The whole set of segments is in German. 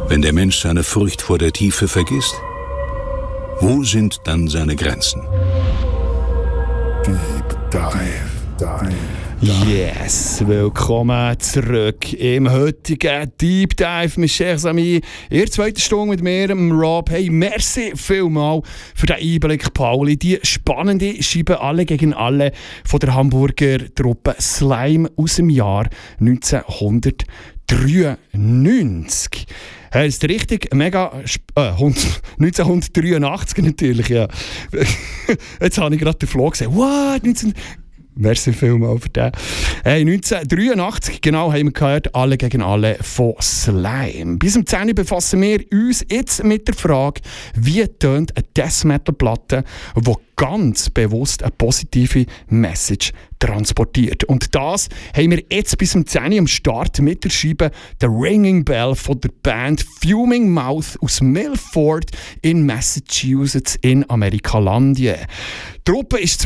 Wenn der Mensch seine Furcht vor der Tiefe vergisst, wo sind dann seine Grenzen? Deep Dive. Yes, willkommen zurück im heutigen Deep Dive mit Chers Amis. In der zweiten Stunde mit mir, Rob. Hey, merci vielmal für den Einblick, Pauli. Die spannende Scheibe «Alle gegen alle» von der Hamburger Truppe Slime aus dem Jahr 1993. Das ist richtig, mega 1983 natürlich, ja. Jetzt habe ich gerade den Floh gesehen. What? Merci vielmals für den. 1983, genau, haben wir gehört, «Alle gegen alle» von Slime. Bis zum 10 befassen wir uns jetzt mit der Frage, wie tönt eine Death-Metal-Platte, die ganz bewusst eine positive Message transportiert. Und das haben wir jetzt bis zum 10 am Start mit der Scheibe «The Ringing Bell» von der Band Fuming Mouth aus Milford in Massachusetts in Amerikalandien. Die Truppe ist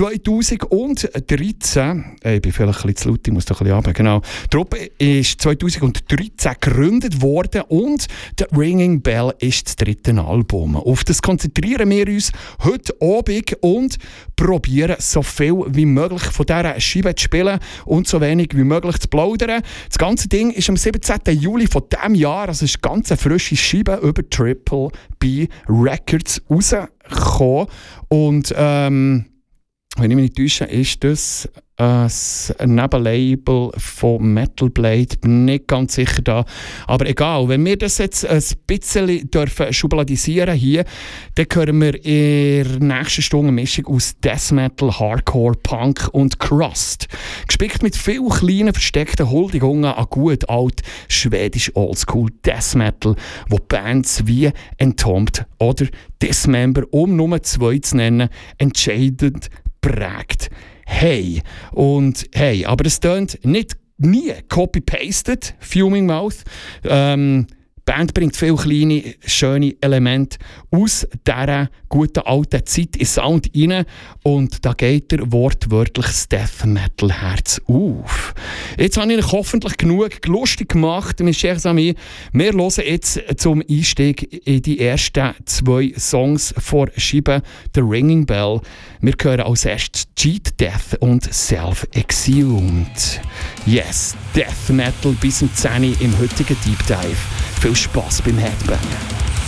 2013, ich bin vielleicht ein bisschen zu laut, ich muss da ein bisschen runter, genau. Die Truppe ist 2013 gegründet worden und «The Ringing Bell» ist das dritte Album. Auf das konzentrieren wir uns heute Abend und probieren, so viel wie möglich von dieser Scheibe zu spielen und so wenig wie möglich zu plaudern. Das ganze Ding ist am 17. Juli von diesem Jahr, also ist eine ganz frische Scheibe über Triple B Records rausgekommen. Und wenn ich mich nicht täusche, ist das ein Nebenlabel von Metal Blade. Bin nicht ganz sicher da. Aber egal, wenn wir das jetzt ein bisschen dürfen schubladisieren hier, dann hören wir in der nächsten Stunde eine Mischung aus Death Metal, Hardcore, Punk und Crust. Gespickt mit vielen kleinen, versteckten Huldigungen an gut alt schwedisch Oldschool Death Metal, wo Bands wie Entombed oder Dismember, um Nummer 2 zu nennen, entscheidend prägt. Hey, und hey, aber es tönt nie copy-pasted, Fuming Mouth. Die Band bringt viele kleine, schöne Elemente aus dieser guten alten Zeit in Sound rein und da geht der wortwörtlich das Death Metal Herz auf. Jetzt habe ich euch hoffentlich genug lustig gemacht, mes chers amis. Wir hören jetzt zum Einstieg in die ersten 2 Songs vor Scheibe «The Ringing Bell». Wir hören als erstes «Cheat Death» und «Self-Exhumed». Yes, Death Metal bis zum 10 im heutigen Deep Dive. Viel Spass beim Headbangen.